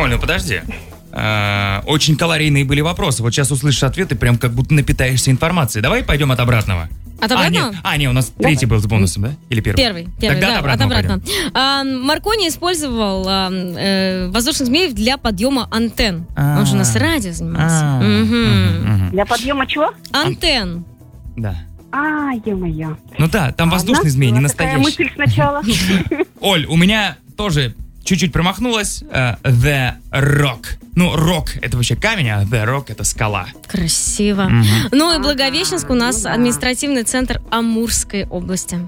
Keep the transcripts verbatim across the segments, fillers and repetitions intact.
Оль, ну подожди. А, очень калорийные были вопросы. Вот сейчас услышишь ответы, прям как будто напитаешься информацией. Давай пойдем от обратного. От обратного? А, нет, а, нет, у нас третий был с бонусом, да? Или первый? Первый, первый, Тогда да, от обратного. от обратного. А, Маркони использовал а, э, воздушных змеев для подъема антенн. А-а-а. Он же у нас радио занимался. А-а-а. Угу. Для подъема чего? Антенн. Да. А, ё-моё. Ну да, там воздушный змей, не Такая настоящий. мысль сначала. Оль, у меня тоже чуть-чуть промахнулась. Uh, the Rock. Ну, рок — это вообще камень, а The Rock — это скала. Красиво. Мгм. Ну и Благовещенск у нас ну да. административный центр Амурской области.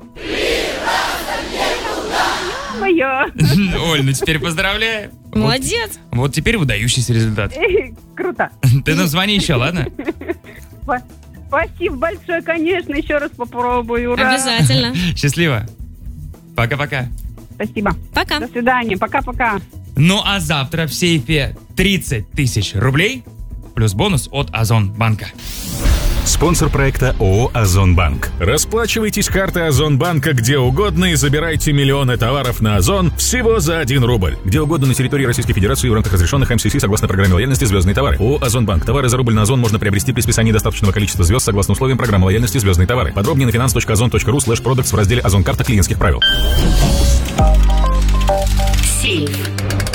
Моё. Оль, ну теперь поздравляю. Молодец. Вот, вот теперь выдающийся результат. Круто. Ты нам звони еще, ладно? Спа- Спасибо большое, конечно, еще раз попробую. Ура. Обязательно. Счастливо. Пока-пока. Спасибо. Пока. До свидания. Пока-пока. Ну а завтра в сейфе тридцать тысяч рублей плюс бонус от Озонбанка. Спонсор проекта ООО «Озонбанк». Расплачивайтесь картой Озонбанка где угодно и забирайте миллионы товаров на Озон всего за один рубль. Где угодно на территории Российской Федерации в рамках разрешенных эм си си согласно программе лояльности «Звездные товары». ООО «Озонбанк». Товары за рубль на Озон можно приобрести при списании достаточного количества звезд согласно условиям программы лояльности «Звездные товары». Подробнее на finance точка озон точка ру слэш продактс в разделе «Озон карта клиентских правил». Сейф.